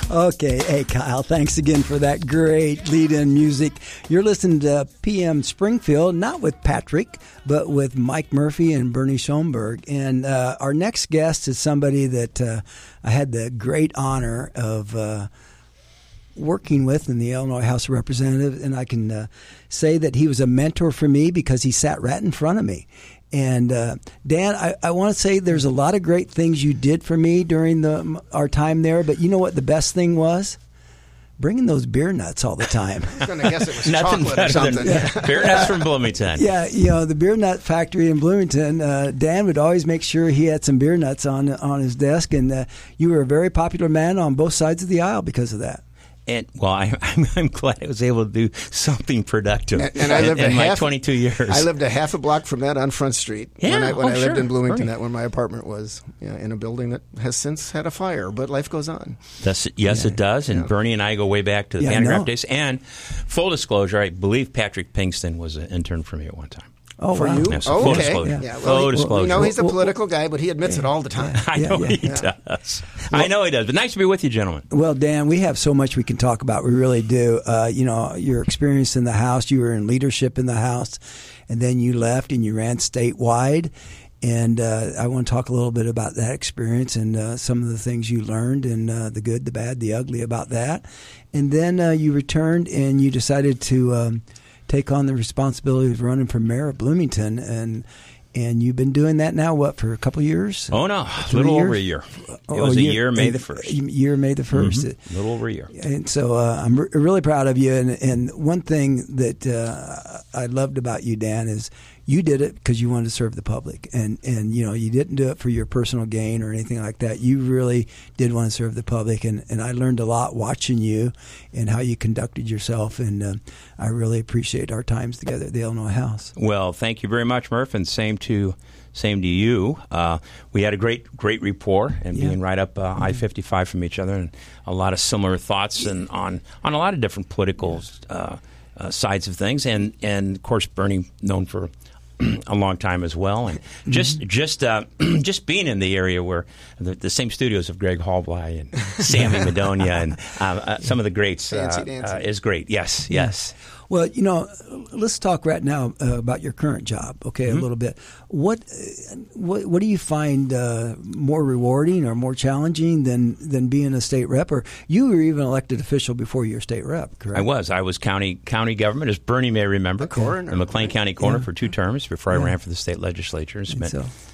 Okay. Hey, Kyle, thanks again for that great lead-in music. You're listening to PM Springfield, not with Patrick, but with Mike Murphy and Bernie Schoenberg. And our next guest is somebody that I had the great honor of working with in the Illinois House of Representatives, and I can say that he was a mentor for me because he sat right in front of me. And Dan, I want to say there's a lot of great things you did for me during our time there, but you know what the best thing was? Bringing those beer nuts all the time. I was going to guess it was chocolate or something. Beer nuts from Bloomington. Yeah, the beer nut factory in Bloomington, Dan would always make sure he had some beer nuts on his desk, and you were a very popular man on both sides of the aisle because of that. And well, I'm glad I was able to do something productive and I lived in my 22 years. I lived a half a block from that on Front Street. Yeah, when I lived in Bloomington, Bernie. that when my apartment was in a building that has since had a fire, but life goes on. Yes, it does. And Bernie and I go way back to the Pantograph days. And full disclosure, I believe Patrick Pinkston was an intern for me at one time. Oh, for wow. you? Yeah, so full disclosure. Yeah, full disclosure. We know he's a political guy, but he admits it all the time. I know he does. I know he does. But nice to be with you, gentlemen. Well, Dan, we have so much we can talk about. We really do. Your experience in the House, you were in leadership in the House, and then you left and you ran statewide. And I want to talk a little bit about that experience and some of the things you learned and the good, the bad, the ugly about that. And then you returned and you decided to take on the responsibility of running for mayor of Bloomington, and you've been doing that now, for a couple of years? Oh, no, a little over a year. It was a year, May the 1st. Year, May the 1st. Mm-hmm. A little over a year. And so I'm really proud of you, and one thing that I loved about you, Dan, is you did it because you wanted to serve the public, and you didn't do it for your personal gain or anything like that. You really did want to serve the public, and I learned a lot watching you and how you conducted yourself, and I really appreciate our times together at the Illinois House. Well, thank you very much, Murph, and same to you. We had a great rapport and being right up I-55 from each other, and a lot of similar thoughts and on a lot of different political sides of things, and of course Bernie known for a long time as well, and just being in the area where the same studios of Greg Hallbly and Sammy Madonia and some of the greats is great. Yes. Well, let's talk right now about your current job. Okay, a little bit. What do you find more rewarding or more challenging than being a state rep? Or you were even elected official before you were state rep, correct? I was county government, as Bernie may remember, in McLean County coroner for 2 terms before I ran for the state legislature and spent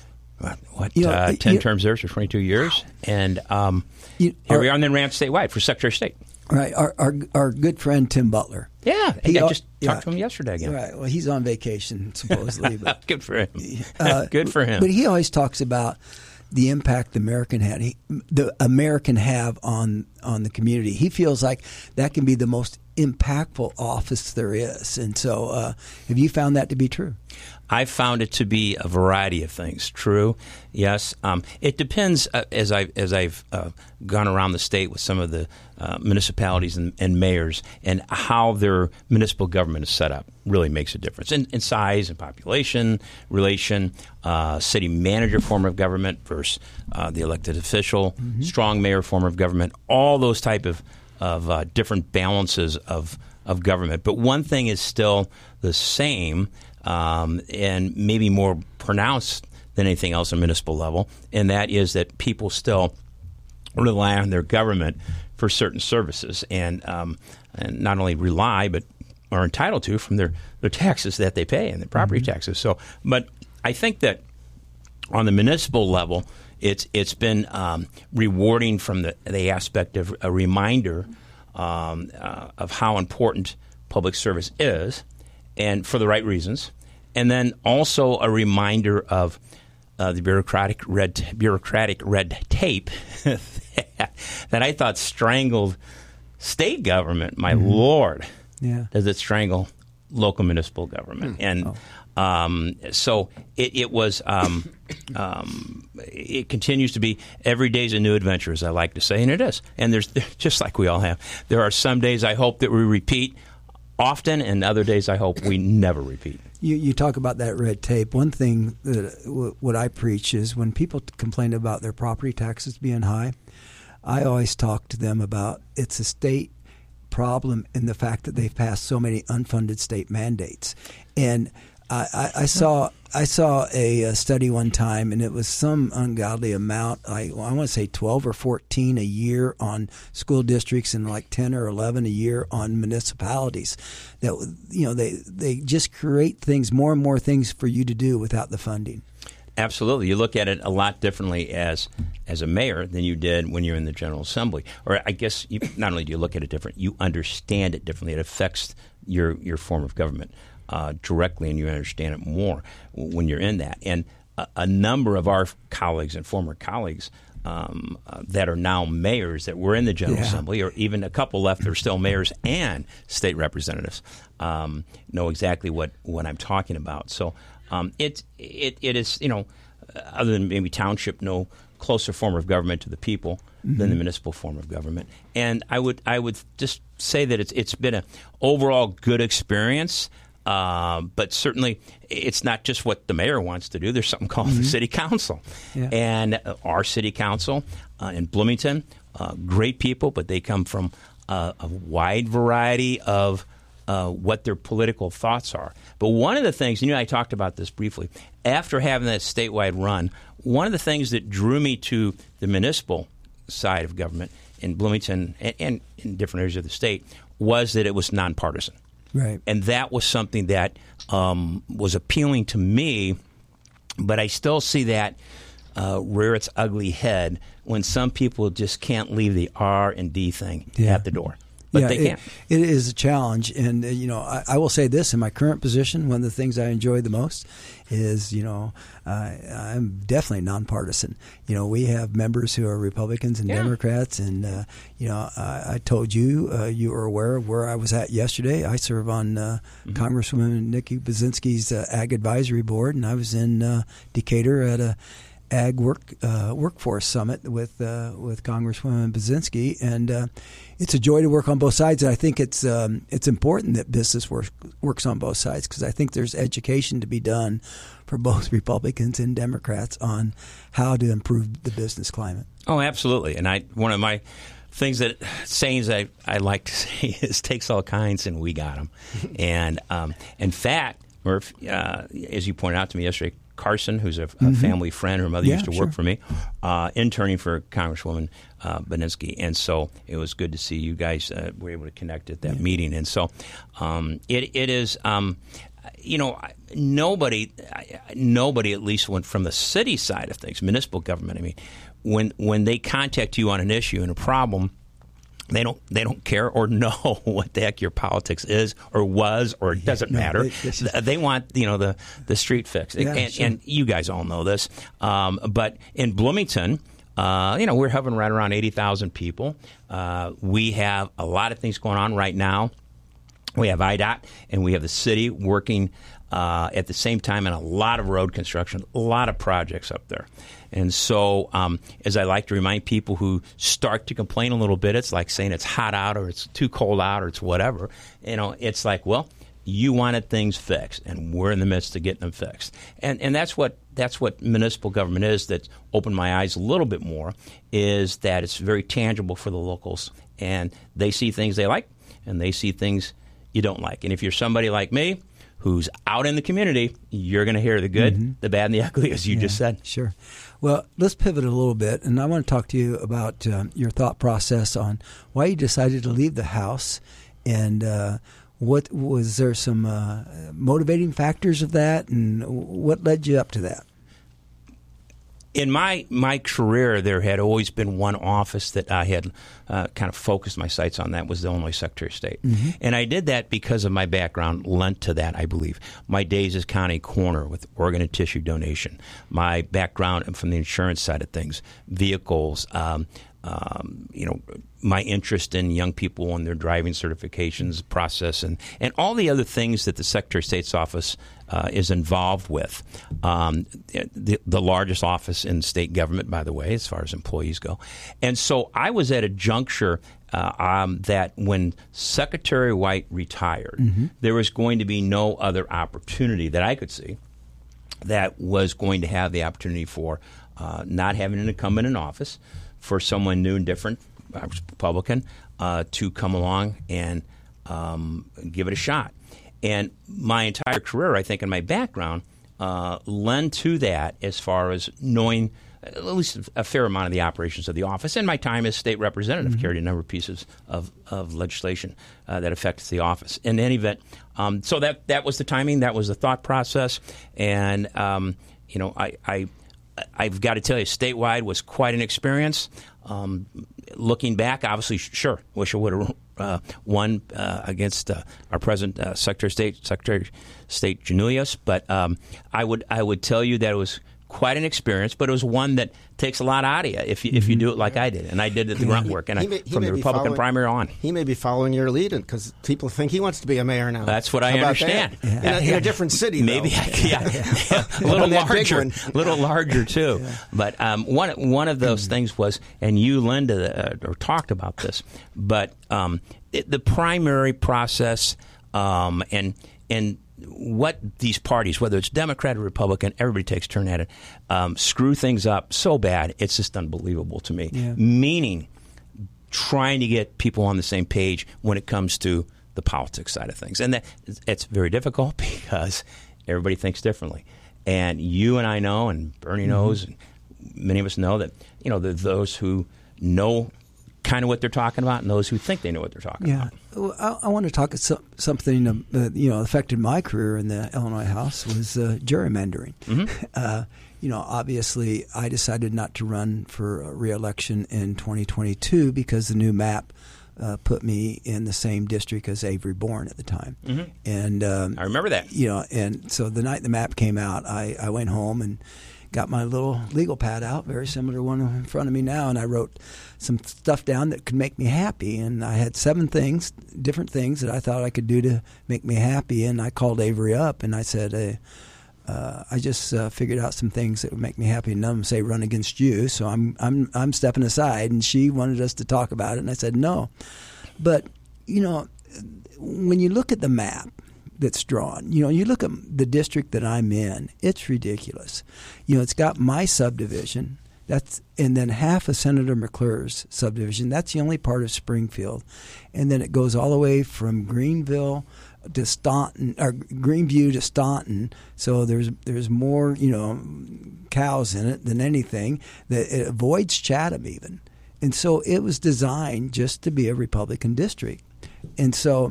10 terms there for 22 years, and here we are, and then ran statewide for Secretary of State. Right, our good friend Tim Butler. Yeah, I just talked to him yesterday again. Right, well, he's on vacation supposedly. But, good for him. Good for him. But he always talks about the impact the American have on the community. He feels like that can be the most impactful office there is. And so, have you found that to be true? I've found it to be a variety of things. True, yes. It depends. As I've gone around the state with some of the municipalities and mayors, and how their municipal government is set up really makes a difference in size and population relation. City manager form of government versus the elected official, strong mayor form of government. All those type of different balances of government. But one thing is still the same. And maybe more pronounced than anything else on municipal level, and that is that people still rely on their government for certain services, and not only rely, but are entitled to from their taxes that they pay and their property taxes. So, but I think that on the municipal level, it's been rewarding from the aspect of a reminder of how important public service is, and for the right reasons, and then also a reminder of the bureaucratic red tape that I thought strangled state government. My Lord, does it strangle local municipal government? And so it was. It continues to be every day's a new adventure, as I like to say, and it is. And there's just like we all have. There are some days I hope that we repeat often, and other days I hope we never repeat. You talk about that red tape. One thing that what I preach is when people complain about their property taxes being high, I always talk to them about it's a state problem in the fact that they've passed so many unfunded state mandates. And I saw a study one time, and it was some ungodly amount. I want to say 12 or 14 a year on school districts, and like 10 or 11 a year on municipalities. That they just create things, more and more things for you to do without the funding. Absolutely. You look at it a lot differently as a mayor than you did when you're in the General Assembly. Or I guess not only do you look at it different, you understand it differently. It affects your form of government directly, and you understand it more when you're in that. And a number of our colleagues and former colleagues that are now mayors that were in the General Assembly, or even a couple left that are still mayors and state representatives, know exactly what I'm talking about. So it is, other than maybe township, no closer form of government to the people than the municipal form of government. And I would just say that it's been an overall good experience. But certainly, it's not just what the mayor wants to do. There's something called the city council. Yeah. And our city council in Bloomington, great people, but they come from a wide variety of what their political thoughts are. But one of the things, I talked about this briefly, after having that statewide run, one of the things that drew me to the municipal side of government in Bloomington and in different areas of the state was that it was nonpartisan. Right. And that was something that was appealing to me, but I still see that rear its ugly head when some people just can't leave the R&D thing at the door. But they can't. It is a challenge. And, I will say this, in my current position, one of the things I enjoy the most is, I'm definitely nonpartisan. We have members who are Republicans and Democrats. And, I told you, you were aware of where I was at yesterday. I serve on Congresswoman Nikki Baczynski's Ag Advisory Board, and I was in Decatur at a Ag Workforce Summit with Congresswoman Baczynski, and it's a joy to work on both sides. And I think it's important that business works on both sides, because I think there's education to be done for both Republicans and Democrats on how to improve the business climate. Oh, absolutely. And one of my sayings I like to say is takes all kinds and we got them. And in fact, Murph, as you pointed out to me yesterday, Carson, who's a family friend, her mother used to work for me, interning for Congresswoman Baczynski. And so it was good to see you guys were able to connect at that meeting. And so it is, nobody, at least from the city side of things, municipal government, when they contact you on an issue and a problem, they don't care or know what the heck your politics is or was or it doesn't matter. They want the street fix, and you guys all know this. But in Bloomington, we're hovering right around 80,000 people. We have a lot of things going on right now. We have IDOT and we have the city working at the same time, and a lot of road construction, a lot of projects up there. And so, as I like to remind people who start to complain a little bit, it's like saying it's hot out or it's too cold out or it's whatever. It's like, well, you wanted things fixed, and we're in the midst of getting them fixed. And that's what municipal government is. That's opened my eyes a little bit more, is that it's very tangible for the locals, and they see things they like, and they see things you don't like. And if you're somebody like me, who's out in the community, you're going to hear the good, the bad, and the ugly, as you just said. Sure. Well, let's pivot a little bit, and I want to talk to you about your thought process on why you decided to leave the House, and what was there some motivating factors of that, and what led you up to that? In my career, there had always been one office that I had kind of focused my sights on. That was the Illinois Secretary of State. And I did that because of my background lent to that, I believe. My days as county coroner with organ and tissue donation, my background from the insurance side of things, vehicles, my interest in young people and their driving certifications process, and all the other things that the Secretary of State's office is involved with. The largest office in state government, by the way, as far as employees go. And so I was at a juncture that when Secretary White retired, there was going to be no other opportunity that I could see that was going to have the opportunity for not having an incumbent in office, for someone new and different, Republican, to come along and give it a shot. And my entire career, I think, and my background lend to that as far as knowing at least a fair amount of the operations of the office. And my time as state representative carried a number of pieces of legislation that affects the office. In any event, so that was the timing, that was the thought process, and I've got to tell you, statewide was quite an experience. Looking back, obviously, sure, wish I would have won against our present Secretary of State Janulius, but I would tell you that it was quite an experience, but it was one that takes a lot out of you if you do it like I did, and I did the grunt work, and from the Republican primary on. He may be following your lead because people think he wants to be a mayor now. That's what I understand. In a different city, maybe, a little larger too. Yeah. But one of those things was, and you, Linda, talked about this, but the primary process and what these parties, whether it's Democrat or Republican, everybody takes a turn at it, screw things up so bad, it's just unbelievable to me. Yeah. Meaning trying to get people on the same page when it comes to the politics side of things. And it's very difficult because everybody thinks differently. And you and I know, and Bernie knows, and many of us know that, there are those who know kind of what they're talking about and those who think they know what they're talking about. Well, I want to talk something affected my career in the Illinois House was gerrymandering. Obviously, I decided not to run for re-election in 2022 because the new map put me in the same district as Avery Bourne at the time. And I remember that. And so the night the map came out, I went home and got my little legal pad out, very similar to one in front of me now, and I wrote some stuff down that could make me happy. And I had 7 different things that I thought I could do to make me happy. And I called Avery up and I said, I just figured out some things that would make me happy. And none of them say run against you, so I'm stepping aside. And she wanted us to talk about it, and I said no. But when you look at the map that's drawn, you look at the district that I'm in, it's ridiculous. It's got my subdivision, and then half of Senator McClure's subdivision. That's the only part of Springfield, and then it goes all the way from Greenville to Staunton, or Greenview to Staunton. So there's more cows in it than anything. That it avoids Chatham even, and so it was designed just to be a Republican district, and so.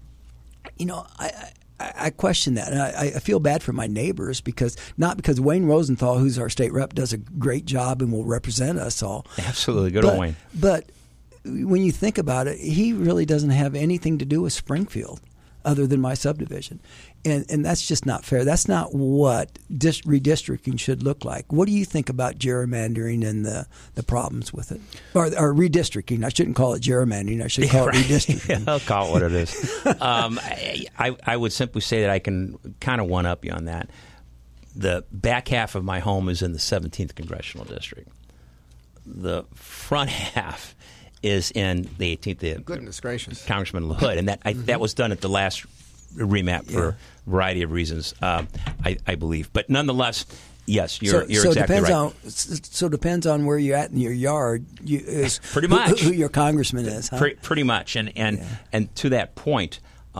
I question that, and I feel bad for my neighbors not because Wayne Rosenthal, who's our state rep, does a great job and will represent us all. Absolutely, good old Wayne. But when you think about it, he really doesn't have anything to do with Springfield other than my subdivision. And that's just not fair. That's not what redistricting should look like. What do you think about gerrymandering and the problems with it? Or redistricting. I shouldn't call it gerrymandering. I should call it redistricting. I'll call it what it is. I would simply say that I can kind of one-up you on that. The back half of my home is in the 17th Congressional District. The front half is in the 18th. Goodness gracious. Congressman LaHood. And that was done at the last remap for a variety of reasons, I believe. But nonetheless, yes, you're exactly right. So it depends on where you're at in your yard. Pretty much who your congressman is. Huh? Pretty much, and to that point,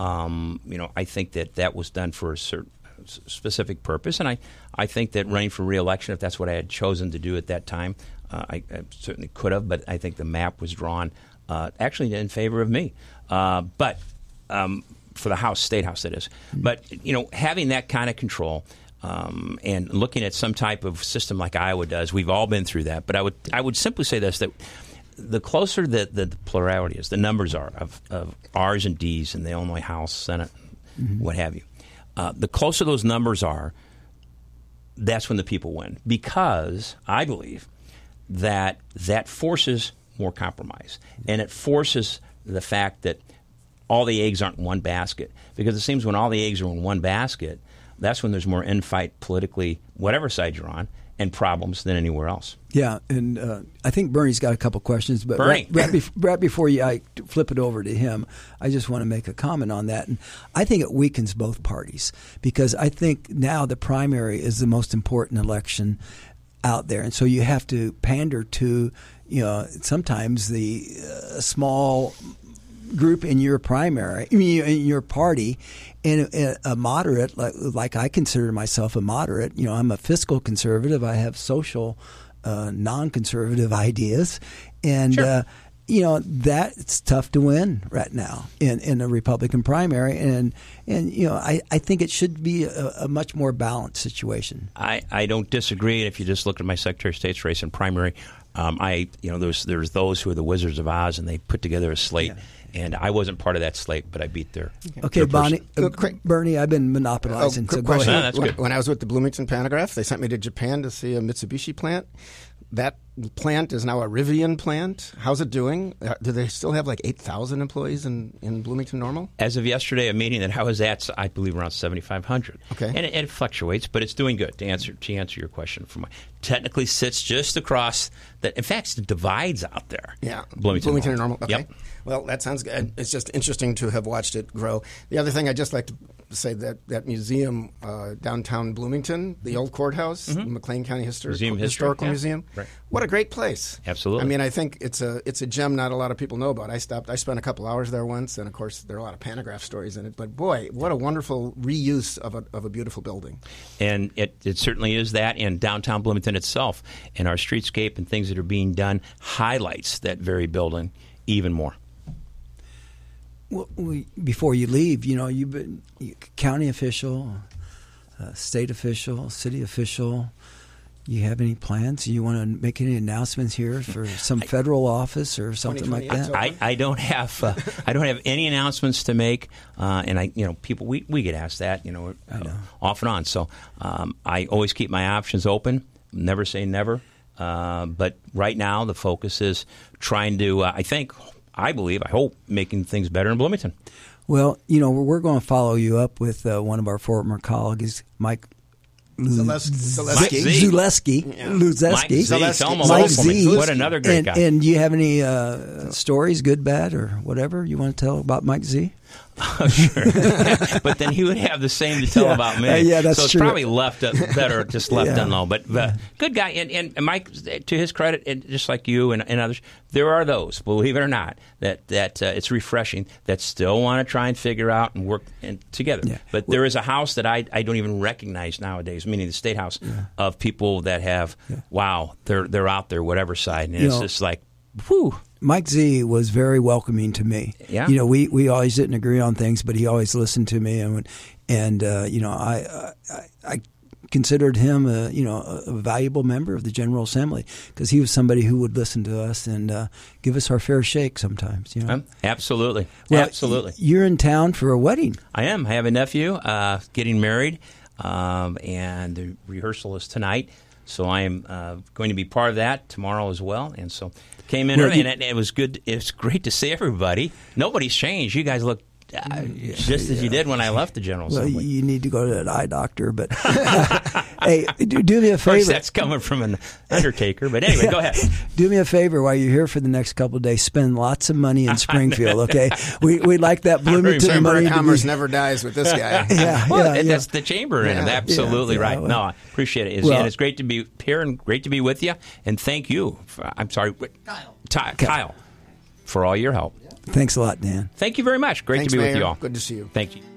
I think that was done for a certain specific purpose, and I think that running for re-election, if that's what I had chosen to do at that time, I certainly could have. But I think the map was drawn actually in favor of me. But for the state house, that is. But having that kind of control and looking at some type of system like Iowa does, we've all been through that. But I would simply say this: that the closer the plurality is, the numbers are of R's and D's in the Illinois House, Senate, what have you. The closer those numbers are, that's when the people win, because I believe that forces more compromise, and it forces the fact that all the eggs aren't in one basket. Because it seems when all the eggs are in one basket, that's when there's more infight politically, whatever side you're on, and problems than anywhere else. Yeah, and I think Bernie's got a couple questions, but Bernie. right before I flip it over to him, I just want to make a comment on that. And I think it weakens both parties, because I think now the primary is the most important election out there, and so you have to pander to sometimes the small group in your primary, in your party, and a moderate, like I consider myself a moderate. I'm a fiscal conservative. I have social, non-conservative ideas, and Sure. That's tough to win right now in a Republican primary, and I think it should be a much more balanced situation. I don't disagree. If you just look at my Secretary of State's race and primary, there's those who are the Wizards of Oz, and they put together a slate. Yeah. And I wasn't part of that slate, but I beat their Bonnie, Bernie, I've been monopolizing. So go ahead. No, that's good. When I was with the Bloomington Pantograph, they sent me to Japan to see a Mitsubishi plant. That plant is now a Rivian plant. How's it doing? Do they still have like 8,000 employees in Bloomington Normal? As of yesterday, a meeting that I was at, I believe around 7,500. Okay. And it fluctuates, but it's doing good. To answer your question, technically sits just across that. In fact, it divides out there. Yeah, Bloomington and Normal. Okay. Yep. Well, that sounds good. It's just interesting to have watched it grow. The other thing I'd just like to say that museum downtown Bloomington, the old courthouse, the McLean County Historical Museum. Right. What a great place! Absolutely. I mean, I think it's a gem not a lot of people know about. I spent a couple hours there once, and of course there are a lot of Pantograph stories in it. But boy, what a wonderful reuse of a beautiful building. And it certainly is that. And downtown Bloomington itself, and our streetscape and things that are being done highlights that very building even more. Well, before you leave, you've been county official, state official, city official. You have any plans? You want to make any announcements here for some federal office or something like that? I don't have any announcements to make, and people we get asked that off and on. So I always keep my options open. Never say never. But right now the focus is trying to. I hope making things better in Bloomington. Well, we're going to follow you up with one of our former colleagues, Mike Zaleski. Mike Z. What another great guy. And do you have any stories, good, bad, or whatever, you want to tell about Mike Z? Oh, sure. But then he would have the same to tell about me. Yeah, that's so it's true. Probably better just left alone. But good guy. And Mike, to his credit, and just like you and others, there are those, believe it or not, that it's refreshing, that still want to try and figure out and work together. Yeah. But there is a house that I don't even recognize nowadays, meaning the State House, of people that have, wow, they're out there, whatever side. And it's just like, whew. Mike Z was very welcoming to me. Yeah. We always didn't agree on things, but he always listened to me, and I considered him a valuable member of the General Assembly because he was somebody who would listen to us and give us our fair shake sometimes. Absolutely. Well, absolutely. You're in town for a wedding. I am. I have a nephew getting married, and the rehearsal is tonight. So I am going to be part of that tomorrow as well, and so came in early, and it was good. It's great to see everybody. Nobody's changed. You guys look just as you did when I left the General Assembly. Well, you need to go to an eye doctor, but hey, do me a favor. Of course, that's coming from an undertaker, but anyway, go ahead. Do me a favor while you're here for the next couple of days. Spend lots of money in Springfield, okay? We like that Bloomington money. Chamber of Commerce never dies with this guy. That's the chamber in him. Absolutely right. Well, no, I appreciate it. And it's great to be here and great to be with you. And thank you. Kyle, for all your help. Thanks a lot, Dan. Thank you very much. Great Thanks, to be Mayor. with you all. Good to see you. Thank you.